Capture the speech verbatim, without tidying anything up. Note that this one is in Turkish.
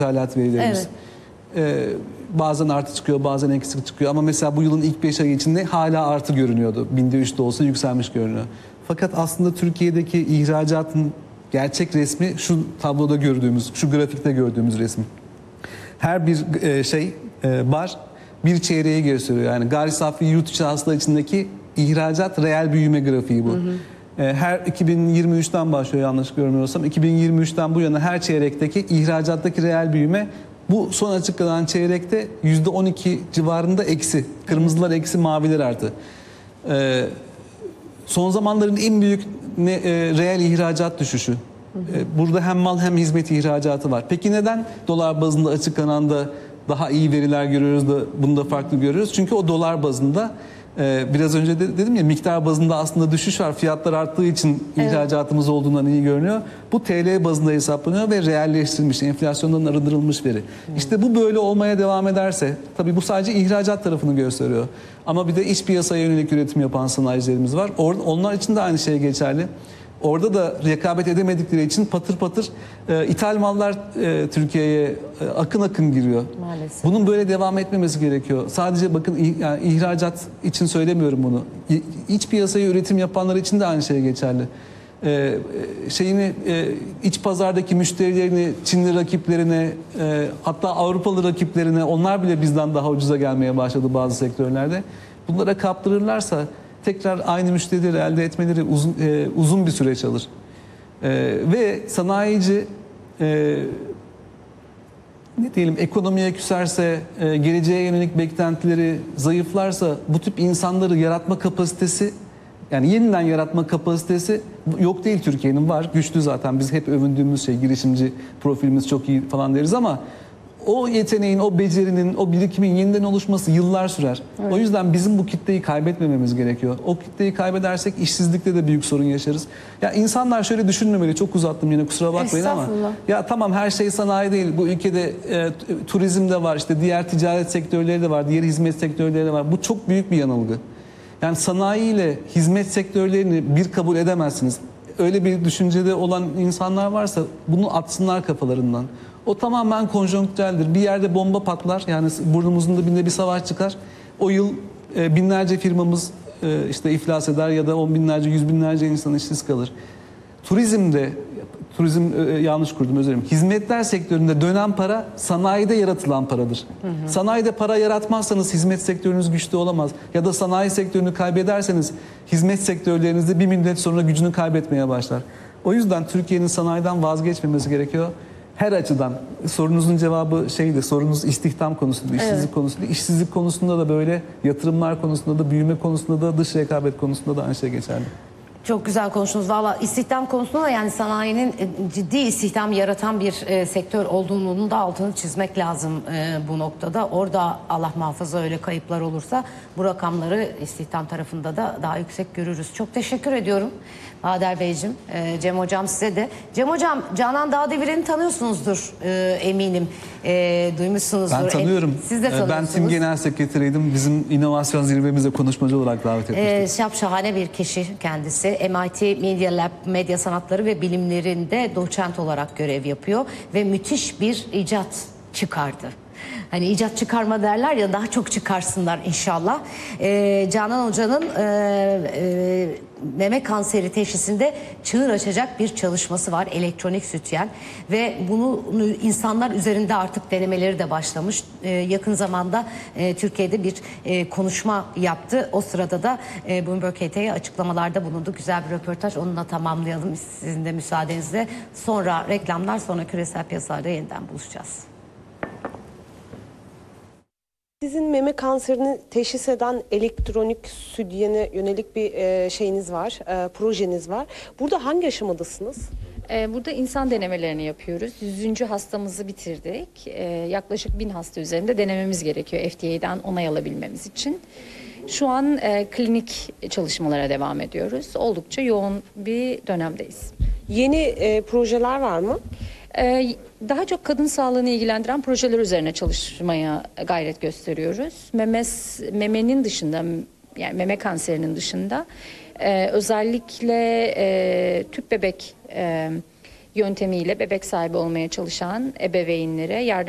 ithalat verilerimiz. Evet. Ee, bazen artı çıkıyor, bazen eksik çıkıyor. Ama mesela bu yılın ilk beş ayı içinde hala artı görünüyordu. Binde üç de olsa yükselmiş görünüyor. Fakat aslında Türkiye'deki ihracatın gerçek resmi şu tabloda gördüğümüz, şu grafikte gördüğümüz resim. Her bir e, şey, e, bar bir çeyreği gösteriyor. Yani gayri safi yurt içi hasıla içindeki ihracat reel büyüme grafiği bu. Hı hı. Her iki bin yirmi üçten başlıyor yanlış görmüyorsam. iki bin yirmi üçten bu yana her çeyrekteki ihracattaki reel büyüme bu son açıklanan çeyrekte yüzde on iki civarında eksi. Kırmızılar eksi, maviler artı. Ee, son zamanların en büyük ne, e, reel ihracat düşüşü. Hı hı. Ee, burada hem mal hem hizmet ihracatı var. Peki neden dolar bazında açıklanan da daha iyi veriler görüyoruz da bunda farklı görüyoruz? Çünkü o dolar bazında biraz önce de dedim ya, miktar bazında aslında düşüş var. Fiyatlar arttığı için ihracatımız evet. olduğundan iyi görünüyor. Bu T L bazında hesaplanıyor ve realleştirilmiş, enflasyondan arındırılmış veri. Hmm. İşte bu böyle olmaya devam ederse, tabii bu sadece ihracat tarafını gösteriyor. Ama bir de iç piyasaya yönelik üretim yapan sanayicilerimiz var. Onlar için de aynı şey geçerli. Orada da rekabet edemedikleri için patır patır e, ithal mallar e, Türkiye'ye e, akın akın giriyor. Maalesef. Bunun böyle devam etmemesi gerekiyor. Sadece bakın yani ihracat için söylemiyorum bunu. İç piyasaya üretim yapanlar için de aynı şey geçerli. E, şeyini e, iç pazardaki müşterilerini Çinli rakiplerine e, hatta Avrupalı rakiplerine, onlar bile bizden daha ucuza gelmeye başladı bazı sektörlerde. Bunlara kaptırırlarsa tekrar aynı müşterileri elde etmeleri uzun, e, uzun bir süreç alır. E, ve sanayici e, ne diyelim ekonomiye küserse, e, geleceğe yönelik beklentileri zayıflarsa bu tip insanları yaratma kapasitesi, yani yeniden yaratma kapasitesi yok değil Türkiye'nin, var. Güçlü zaten, biz hep övündüğümüz şey, girişimci profilimiz çok iyi falan deriz ama o yeteneğin, o becerinin, o birikimin yeniden oluşması yıllar sürer. Evet. O yüzden bizim bu kitleyi kaybetmememiz gerekiyor. O kitleyi kaybedersek işsizlikte de büyük sorun yaşarız. Ya insanlar şöyle düşünmemeli, çok uzattım yine, kusura bakmayın ama. Ya tamam, her şey sanayi değil. Bu ülkede e, turizm de var, işte diğer ticaret sektörleri de var, diğer hizmet sektörleri de var. Bu çok büyük bir yanılgı. Yani sanayi ile hizmet sektörlerini bir kabul edemezsiniz. Öyle bir düşüncede olan insanlar varsa bunu atsınlar kafalarından. O tamamen konjonktüreldir. Bir yerde bomba patlar, yani burnumuzun dibinde bir savaş çıkar. O yıl e, binlerce firmamız e, işte iflas eder ya da on binlerce, yüz binlerce insan işsiz kalır. Turizmde, turizm e, yanlış kurdum, özür dilerim. Hizmetler sektöründe dönen para sanayide yaratılan paradır. Hı hı. Sanayide para yaratmazsanız hizmet sektörünüz güçlü olamaz. Ya da sanayi sektörünü kaybederseniz hizmet sektörlerinizde bir müddet sonra gücünü kaybetmeye başlar. O yüzden Türkiye'nin sanayiden vazgeçmemesi gerekiyor. Her açıdan. Sorunuzun cevabı şeydi, sorunuz istihdam konusunda, işsizlik evet. konusunda. İşsizlik konusunda da böyle, yatırımlar konusunda da, büyüme konusunda da, dış rekabet konusunda da aynı şey geçerli. Çok güzel konuştunuz. Valla istihdam konusunda da, yani sanayinin ciddi istihdam yaratan bir e, sektör olduğunun da altını çizmek lazım e, bu noktada. Orada Allah muhafaza öyle kayıplar olursa bu rakamları istihdam tarafında da daha yüksek görürüz. Çok teşekkür ediyorum Bahadır Beyciğim, e, Cem Hocam size de. Cem Hocam, Canan Dağdeviren'i tanıyorsunuzdur e, eminim. E, duymuşsunuzdur. Ben tanıyorum. E, siz de tanıyorsunuz. Ben Tim Genel Sekreteriydim. Bizim inovasyon zirvemize konuşmacı olarak davet etmiştik. E, şahane bir kişi kendisi. M I T Media Lab, medya sanatları ve bilimlerinde doçent olarak görev yapıyor ve müthiş bir icat çıkardı. Hani icat çıkarma derler ya, daha çok çıkarsınlar inşallah. Ee, Canan Hoca'nın e, e, meme kanseri teşhisinde çığır açacak bir çalışması var, elektronik sütyen, ve bunu insanlar üzerinde artık denemeleri de başlamış. Ee, yakın zamanda e, Türkiye'de bir e, konuşma yaptı. O sırada da e, Bloomberg H T'ye açıklamalarda bulundu. Güzel bir röportaj, onunla tamamlayalım sizin de müsaadenizle. Sonra reklamlar, sonra küresel piyasalarda yeniden buluşacağız. Sizin meme kanserini teşhis eden elektronik sütyene yönelik bir e, şeyiniz var, e, projeniz var. Burada hangi aşamadasınız? E, burada insan denemelerini yapıyoruz. Yüzüncü hastamızı bitirdik. E, yaklaşık bin hasta üzerinde denememiz gerekiyor F D A'dan onay alabilmemiz için. Şu an e, klinik çalışmalara devam ediyoruz. Oldukça yoğun bir dönemdeyiz. Yeni e, projeler var mı? Ee, daha çok kadın sağlığını ilgilendiren projeler üzerine çalışmaya gayret gösteriyoruz. Memes, memenin dışında, yani meme kanserinin dışında e, özellikle e, tüp bebek e, yöntemiyle bebek sahibi olmaya çalışan ebeveynlere yardım